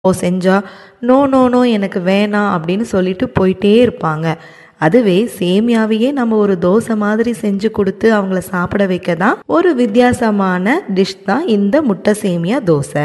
செஞ்சா no no no எனக்கு வேணாம் அப்படின்னு சொல்லிட்டு போயிட்டே இருப்பாங்க. அதுவே சேமியாவையே நம்ம ஒரு தோசை மாதிரி செஞ்சு கொடுத்து அவங்கள சாப்பிட வைக்க தான் ஒரு வித்தியாசமான டிஷ் தான் இந்த முட்டை சேமியா தோசை.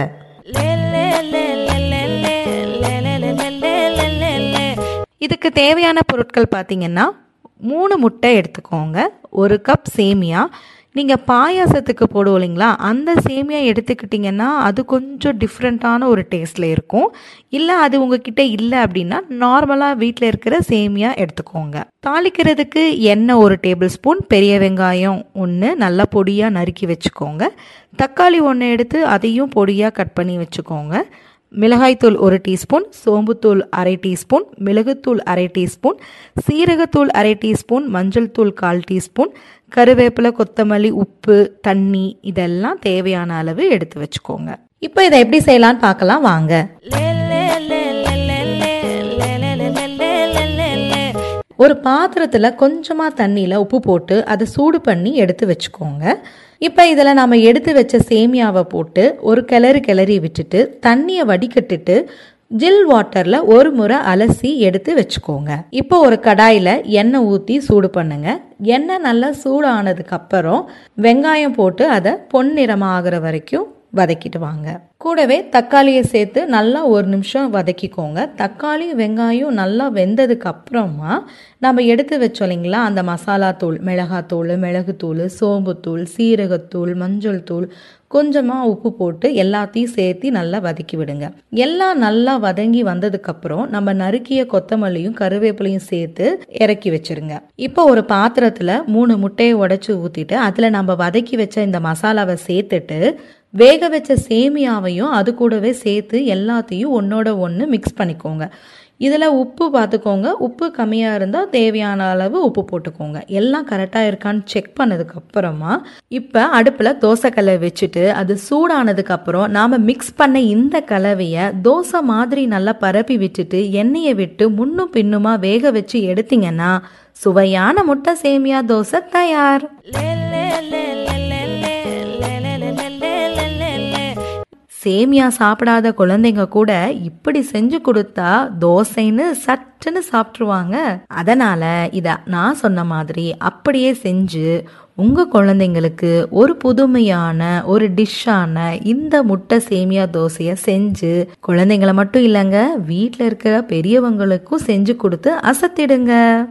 இதுக்கு தேவையான பொருட்கள் பார்த்தீங்கன்னா 3 முட்டை எடுத்துக்கோங்க, 1 கப் சேமியா. நீங்கள் பாயாசத்துக்கு போடுவோம் இல்லைங்களா, அந்த சேமியா எடுத்துக்கிட்டிங்கன்னா அது கொஞ்சம் டிஃப்ரெண்ட்டான ஒரு டேஸ்ட்டில் இருக்கும். இல்லை அது உங்ககிட்ட இல்லை அப்படின்னா நார்மலாக வீட்டில் இருக்கிற சேமியா எடுத்துக்கோங்க. தாளிக்கிறதுக்கு எண்ணெய் 1 டேபிள் ஸ்பூன், பெரிய வெங்காயம் 1 நல்லா பொடியாக நறுக்கி வச்சுக்கோங்க, தக்காளி 1 எடுத்து அதையும் பொடியாக கட் பண்ணி வச்சுக்கோங்க, மிளகாய்த்தூள் 1 டீஸ்பூன், சோம்புத்தூள் 1/2 டீஸ்பூன், மிளகுத்தூள் 1/2 டீஸ்பூன், சீரகத்தூள் 1/2 டீஸ்பூன், மஞ்சள் தூள் 1/4 டீஸ்பூன், கருவேப்பிலை, கொத்தமல்லி, உப்பு, தண்ணி இதெல்லாம் தேவையான அளவு எடுத்து வச்சுக்கோங்க. இப்போ இதை எப்படி செய்யலான்னு பார்க்கலாம் வாங்க. ஒரு பாத்திரத்தில் கொஞ்சமாக தண்ணியில் உப்பு போட்டு அதை சூடு பண்ணி எடுத்து வச்சுக்கோங்க. இப்போ இதில் நம்ம எடுத்து வச்ச சேமியாவை போட்டு ஒரு கிளறி விட்டுட்டு தண்ணியை வடிகட்டிட்டு ஜில் வாட்டரில் ஒரு முறை அலசி எடுத்து வச்சுக்கோங்க. இப்போ ஒரு கடாயில் எண்ணெய் ஊற்றி சூடு பண்ணுங்க. எண்ணெய் நல்லா சூடானதுக்கு அப்புறம் வெங்காயம் போட்டு அதை பொன்னிறமாக ஆகிற வரைக்கும் வதக்கிட்டு வாங்க. கூடவே தக்காளியை சேர்த்து நல்லா 1 நிமிஷம் வதக்கிக்கோங்க. தக்காளி வெங்காயம் நல்லா வெந்ததுக்கு அப்புறமா நம்ம எடுத்து வச்சோம் இல்லைங்களா அந்த மசாலா தூள், மிளகாத்தூள், மிளகுத்தூள், சோம்புத்தூள், சீரகத்தூள், மஞ்சள் தூள், கொஞ்சமாக உப்பு போட்டு எல்லாத்தையும் சேர்த்து நல்லா வதக்கி விடுங்க. எல்லாம் நல்லா வதங்கி வந்ததுக்கப்புறம் நம்ம நறுக்கிய கொத்தமல்லியும் கருவேப்பிலையும் சேர்த்து இறக்கி வச்சிருங்க. இப்போ ஒரு பாத்திரத்தில் 3 முட்டையை உடைச்சி ஊற்றிட்டு அதில் நம்ம வதக்கி வச்ச இந்த மசாலாவை சேர்த்துட்டு வேக வச்ச சேமியாவையும் அது கூடவே சேர்த்து எல்லாத்தையும் ஒன்றோட ஒன்று மிக்ஸ் பண்ணிக்கோங்க. இதில் உப்பு பார்த்துக்கோங்க, உப்பு கம்மியாக இருந்தால் தேவையான அளவு உப்பு போட்டுக்கோங்க. எல்லாம் கரெக்டாக இருக்கான்னு செக் பண்ணதுக்கப்புறமா இப்போ அடுப்பில் தோசைக்கல்லை வச்சுட்டு அது சூடானதுக்கப்புறம் நாம் மிக்ஸ் பண்ண இந்த கலவையை தோசை மாதிரி நல்லா பரப்பி விட்டுட்டு எண்ணெயை விட்டு முன்னும் பின்னுமா வேக வச்சு எடுத்தீங்கன்னா சுவையான முட்டை சேமியா தோசை தயார். சேமியா சாப்பிடாத குழந்தைங்க கூட இப்படி செஞ்சு கொடுத்தா தோசைன்னு சட்டுன்னு சாப்பிட்ருவாங்க. அதனால இதை நான் சொன்ன மாதிரி அப்படியே செஞ்சு உங்க குழந்தைங்களுக்கு ஒரு புதுமையான ஒரு டிஷ்ஷான இந்த முட்டை சேமியா தோசையை செஞ்சு குழந்தைங்களை மட்டும் இல்லைங்க வீட்டில் இருக்கிற பெரியவங்களுக்கும் செஞ்சு கொடுத்து அசத்திடுங்க.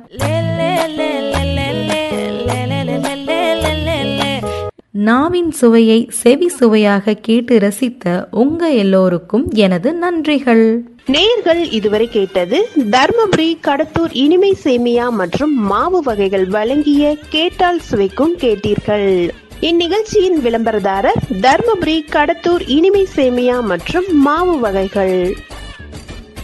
நாவின் சுவையை செவி சுவையாக கேட்டு ரசித்த உங்க எல்லோருக்கும் எனது நன்றிகள். நேயர்கள் இதுவரை கேட்டது தர்மபுரி கடத்தூர் இனிமை சேமியா மற்றும் மாவு வகைகள் வழங்கிய கேட்டால் சுவைக்கும் கேட்டீர்கள். இந்நிகழ்ச்சியின் விளம்பரதாரர் தர்மபுரி கடத்தூர் இனிமை சேமியா மற்றும் மாவு வகைகள்.